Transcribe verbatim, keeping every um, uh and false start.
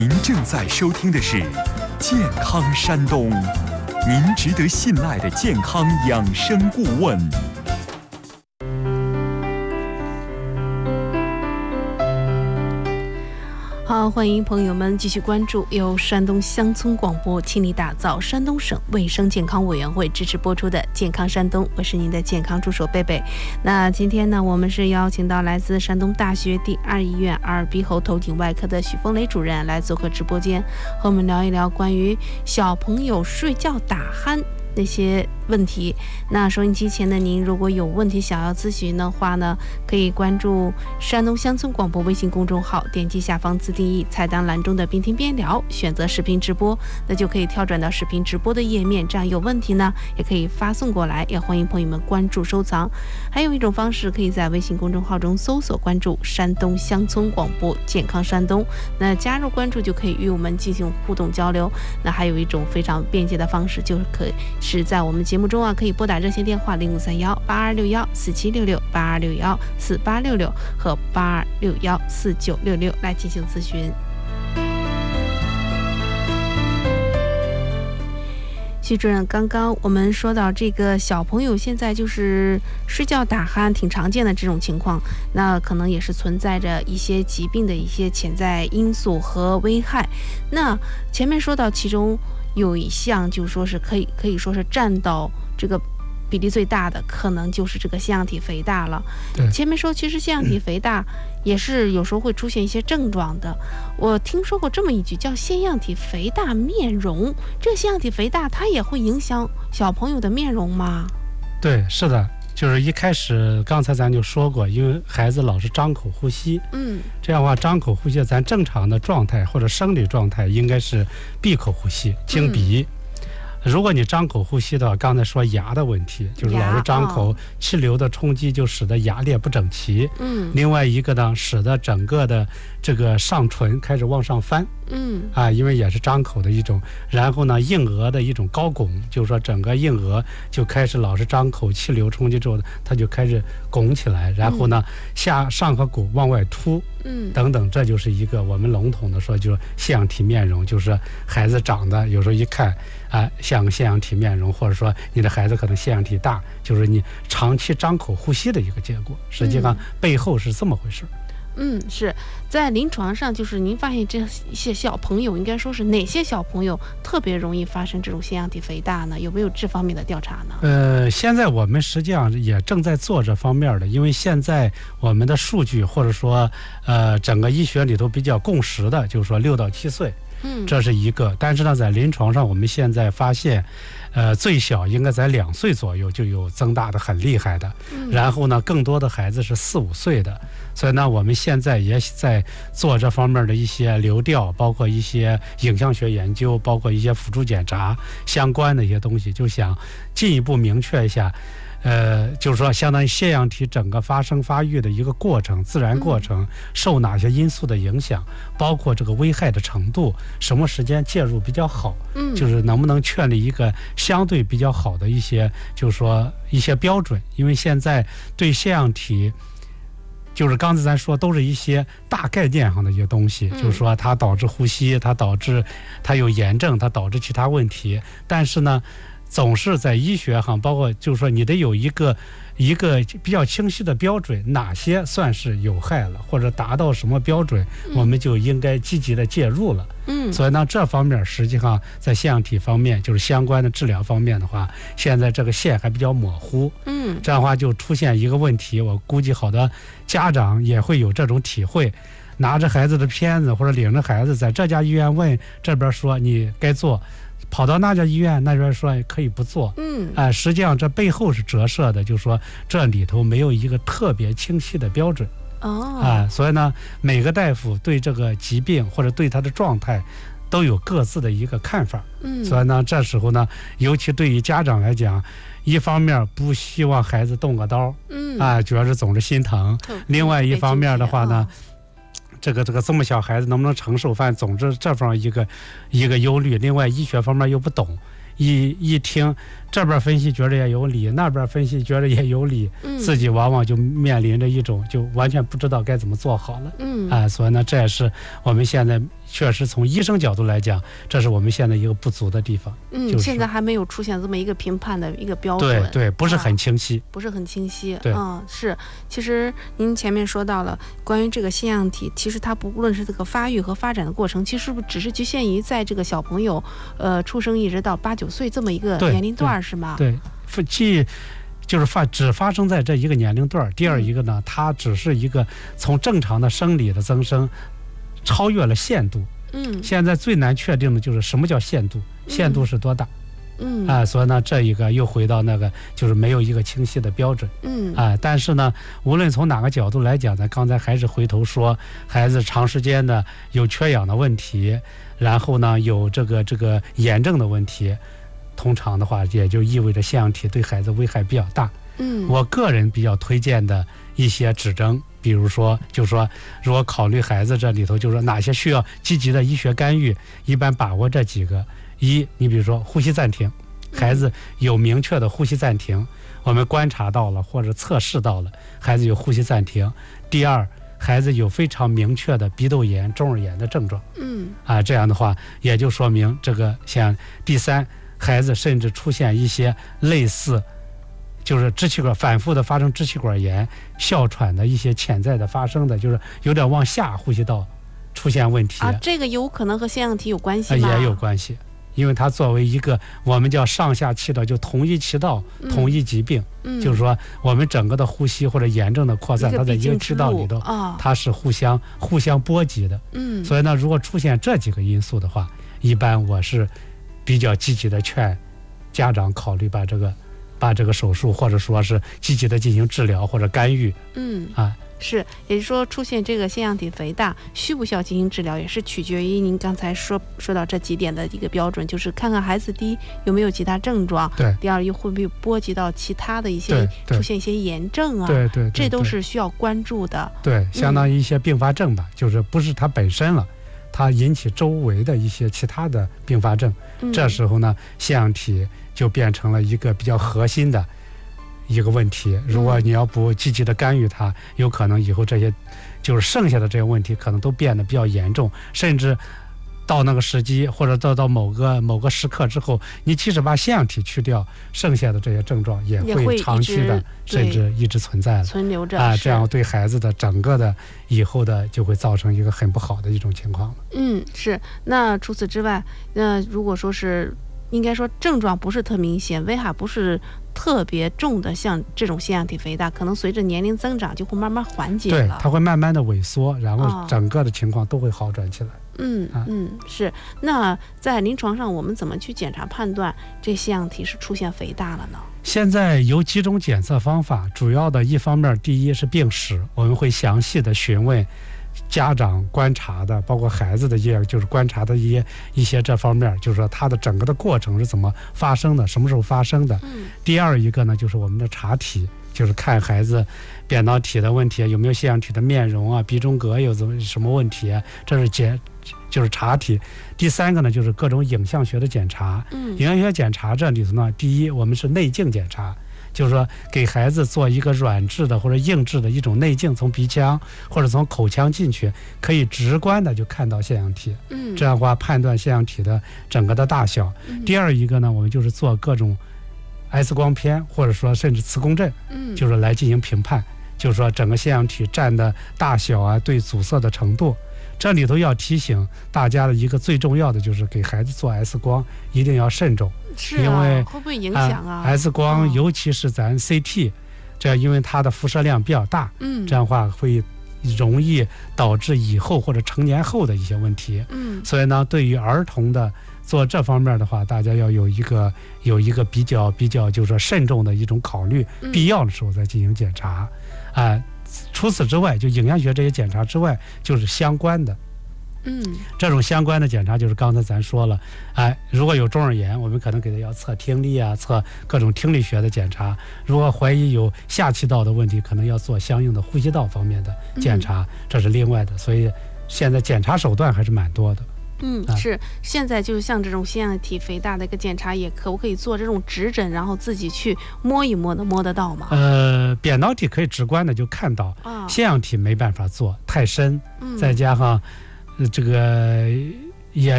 您正在收听的是《健康山东》，您值得信赖的健康养生顾问。 好，欢迎朋友们继续关注由山东乡村广播倾力打造、山东省卫生健康委员会支持播出的《健康山东》，我是您的健康助手贝贝。那今天呢，我们是邀请到来自山东大学第二医院耳鼻喉头颈外科的许峰雷主任来做客直播间，和我们聊一聊关于小朋友睡觉打鼾那些问题。那收音机前的您，如果有问题想要咨询的话呢，可以关注山东乡村广播微信公众号，点击下方自定义菜单栏中的边听边聊，选择视频直播，那就可以跳转到视频直播的页面。这样有问题呢，也可以发送过来，也欢迎朋友们关注收藏。还有一种方式，可以在微信公众号中搜索关注山东乡村广播健康山东，那加入关注就可以与我们进行互动交流。那还有一种非常便捷的方式，就是可以是在我们节目中啊，可以拨打热线电话零五三幺八二六幺四七六六、八二六幺四八六六和八二六幺四九六六来进行咨询。徐主任，刚刚我们说到这个小朋友现在就是睡觉打鼾挺常见的这种情况，那可能也是存在着一些疾病的一些潜在因素和危害。那前面说到其中有一项就是说是可以可以说是占到这个比例最大的，可能就是这个腺样体肥大了。前面说其实腺样体肥大也是有时候会出现一些症状的，我听说过这么一句叫腺样体肥大面容，这个腺样体肥大它也会影响小朋友的面容吗？ 对，是的，就是一开始刚才咱就说过，因为孩子老是张口呼吸，嗯，这样的话张口呼吸，咱正常的状态或者生理状态应该是闭口呼吸，经鼻。嗯，如果你张口呼吸的话，刚才说牙的问题，就是老是张口，气流的冲击就使得牙列不整齐。嗯，另外一个呢，使得整个的这个上唇开始往上翻。嗯，啊，因为也是张口的一种，然后呢，硬腭的一种高拱，就是说整个硬腭就开始老是张口，气流冲击之后，它就开始拱起来，然后呢，下上颌骨往外凸。嗯，等等，这就是一个我们笼统的说，就是腺样体面容，就是孩子长得有时候一看啊，像个腺样体面容，或者说你的孩子可能腺样体大，就是你长期张口呼吸的一个结果。实际上背后是这么回事。 嗯，是在临床上，就是您发现这些小朋友，应该说是哪些小朋友特别容易发生这种腺样体肥大呢？有没有这方面的调查呢？ 呃，现在我们实际上也正在做这方面的，因为现在我们的数据或者说呃整个医学里头比较共识的，就是说六到七岁。嗯，这是一个，但是呢，在临床上，我们现在发现，呃，最小应该在两岁左右就有增大的很厉害的，嗯、然后呢，更多的孩子是四五岁的，所以呢，我们现在也在做这方面的一些流调，包括一些影像学研究，包括一些辅助检查相关的一些东西，就想进一步明确一下。呃，就是说，相当于腺样体整个发生发育的一个过程，自然过程受哪些因素的影响，包括这个危害的程度，什么时间介入比较好，嗯，就是能不能确立一个相对比较好的一些，就是说一些标准，因为现在对腺样体。就是刚才咱说都是一些大概念上的一些东西，嗯、就是说它导致呼吸，它导致它有炎症，它导致其他问题，但是呢。总是在医学上，包括就是说你得有一个一个比较清晰的标准，哪些算是有害了，或者达到什么标准，嗯、我们就应该积极的介入了。嗯，所以呢，这方面实际上在腺样体方面，就是相关的治疗方面的话，现在这个线还比较模糊。嗯，这样的话就出现一个问题，我估计好多家长也会有这种体会。拿着孩子的片子或者领着孩子在这家医院问，这边说你该做。跑到那家医院，那边说可以不做，嗯，啊、呃，实际上这背后是折射的，就是说这里头没有一个特别清晰的标准，哦，啊、呃，所以呢，每个大夫对这个疾病或者对他的状态都有各自的一个看法，嗯，所以呢，这时候呢，尤其对于家长来讲，一方面不希望孩子动个刀，嗯，啊、呃，主要是总是心疼，另外一方面的话呢。这个这个这么小孩子能不能承受？反正总之这方一个一个忧虑。另外医学方面又不懂，一一听这边分析觉得也有理，那边分析觉得也有理，嗯、自己往往就面临着一种就完全不知道该怎么做好了。嗯，啊，所以呢，这也是我们现在确实从医生角度来讲，这是我们现在一个不足的地方。 嗯， 就是、 现在还没有出现这么一个评判的一个标准。 对对，不是很清晰，啊、 不是很清晰。 对， 嗯，是。其实您前面说到了关于这个腺样体，其实它不论是这个发育和发展的过程，其实不只是局限于在这个小朋友呃出生一直到八九岁这么一个年龄段，是吗？ 对，既就是发只发生在这一个年龄段。第二一个呢，它只是一个从正常的生理的增生超越了限度。 嗯， 现在最难确定的就是什么叫限度，限度是多大？ 嗯啊，所以呢，这一个又回到那个就是没有一个清晰的标准。 嗯啊，但是呢，无论从哪个角度来讲，咱刚才还是回头说，孩子长时间的有缺氧的问题，然后呢有这个这个炎症的问题。通常的话，也就意味着腺样体对孩子危害比较大。 嗯， 我个人比较推荐的一些指征，比如说，就是说，如果考虑孩子这里头，就是说哪些需要积极的医学干预，一般把握这几个：一，你比如说呼吸暂停，孩子有明确的呼吸暂停，我们观察到了或者测试到了孩子有呼吸暂停；第二，孩子有非常明确的鼻窦炎、中耳炎的症状。 嗯， 啊，这样的话也就说明这个像第三。孩子甚至出现一些类似，就是支气管反复的发生支气管炎、哮喘的一些潜在的发生的，就是有点往下呼吸道出现问题啊，这个有可能和腺样体有关系吗？ 也有关系，因为它作为一个我们叫上下气道，就同一气道、嗯、同一疾病， 嗯， 就是说我们整个的呼吸或者炎症的扩散，它在一个气道里头， 哦、 它是互相互相波及的。 嗯， 所以呢，如果出现这几个因素的话，一般我是比较积极的劝家长考虑把这个把这个手术，或者说是积极的进行治疗或者干预。 嗯啊， 是，也就是说出现这个腺样体肥大需不需要进行治疗，也是取决于您刚才说说到这几点的一个标准，就是看看孩子第一有没有其他症状， 对， 第二又会不会波及到其他的一些出现一些炎症啊， 对 对, 对, 对， 这都是需要关注的。 对，相当于一些并发症吧，嗯、就是不是它本身了。它引起周围的一些其他的并发症， 嗯、 这时候呢，腺样体就变成了一个比较核心的一个问题。如果你要不积极的干预它，有可能以后这些就是剩下的这些问题可能都变得比较严重，甚至到那个时机或者到到某个某个时刻之后，你即使把腺样体去掉，剩下的这些症状也会长期的甚至一直存在了， 存留着啊，这样对孩子的整个的以后的就会造成一个很不好的一种情况了。 嗯，是。那除此之外，那如果说是应该说症状不是特明显，危害不是特别重的，像这种腺样体肥大，可能随着年龄增长就会慢慢缓解了。 对，它会慢慢的萎缩，然后整个的情况都会好转起来。 嗯嗯，是。那在临床上，我们怎么去检查判断这腺样体是出现肥大了呢？ 现在有几种检测方法，主要的一方面，第一是病史，我们会详细的询问家长观察的，包括孩子的一些就是观察的一些一些这方面，就是说它的整个的过程是怎么发生的，什么时候发生的。 嗯。第二一个呢，就是我们的查体，就是看孩子扁桃体的问题，有没有腺样体的面容啊，鼻中隔有怎么什么问题啊，这是检就是查体。第三个呢，就是各种影像学的检查。 嗯。 影像学检查这里头呢，第一我们是内镜检查。就是说，给孩子做一个软质的或者硬质的一种内镜，从鼻腔或者从口腔进去，可以直观的就看到腺样体。 嗯， 这样的话判断腺样体的整个的大小。 嗯、 第二一个呢，我们就是做各种 X 光片，或者说甚至磁共振， 嗯， 就是来进行评判，就是说整个腺样体占的大小啊，对阻塞的程度。这里头要提醒大家的一个最重要的就是给孩子做 X 光一定要慎重， 是啊， 因为会不会影响啊？ 啊 X 光、 哦、 尤其是咱 C T， 这因为它的辐射量比较大， 嗯， 这样的话会容易导致以后或者成年后的一些问题， 嗯， 所以呢，对于儿童的做这方面的话，大家要有一个有一个比较比较就是说慎重的一种考虑， 嗯、 必要的时候再进行检查，啊、呃。除此之外，就影像学这些检查之外，就是相关的， 嗯， 这种相关的检查就是刚才咱说了，哎，如果有中耳炎，我们可能给他要测听力啊，测各种听力学的检查；如果怀疑有下气道的问题，可能要做相应的呼吸道方面的检查， 嗯、 这是另外的。所以现在检查手段还是蛮多的。 嗯，是。现在就是像这种腺样体肥大的一个检查，也可不可以做这种指诊，然后自己去摸一摸的，摸得到吗？ 呃，扁桃体可以直观的就看到， 啊， 腺样体没办法做，太深， 嗯， 再加上这个也